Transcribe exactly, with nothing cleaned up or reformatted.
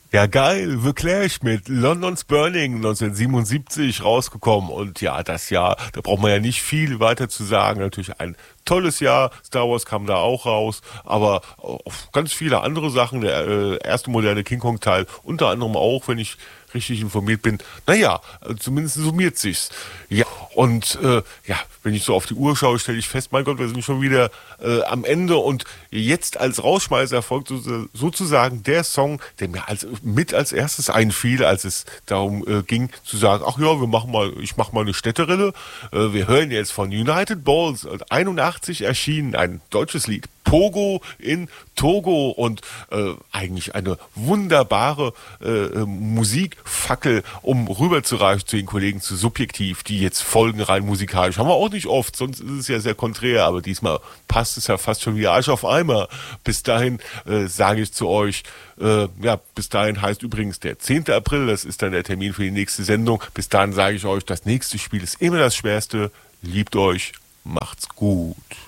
Ja, geil, The Clash mit London's Burning neunzehnhundertsiebenundsiebzig rausgekommen. Und ja, das Jahr, da braucht man ja nicht viel weiter zu sagen. Natürlich ein tolles Jahr. Star Wars kam da auch raus, aber auch ganz viele andere Sachen. Der äh, erste moderne King Kong Teil, unter anderem auch, wenn ich richtig informiert bin. Naja, äh, zumindest summiert sich's. Ja, und äh, ja, wenn ich so auf die Uhr schaue, stelle ich fest, mein Gott, wir sind schon wieder äh, am Ende. Und jetzt als Rausschmeißer folgt so, sozusagen der Song, der mir als, mit als erstes einfiel, als es darum äh, ging zu sagen, ach ja, wir machen mal, ich mache mal eine Städterille. Äh, wir hören jetzt von United Balls, einundachtzig erschienen, ein deutsches Lied. Pogo in Togo und äh, eigentlich eine wunderbare äh, Musikfackel, um rüberzureichen zu den Kollegen zu Subjektiv, die jetzt folgen rein musikalisch. Haben wir auch nicht oft, sonst ist es ja sehr konträr, aber diesmal passt es ja fast schon wie Arsch auf Eimer. Bis dahin äh, sage ich zu euch, äh, ja, bis dahin heißt übrigens der zehnte April, das ist dann der Termin für die nächste Sendung. Bis dahin sage ich euch, das nächste Spiel ist immer das Schwerste. Liebt euch, macht's gut.